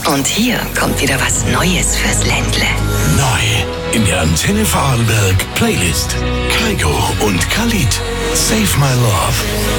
Und hier kommt wieder was Neues fürs Ländle. Neu in der Antenne Vorarlberg Playlist. Kygo und Khalid. Save My Love.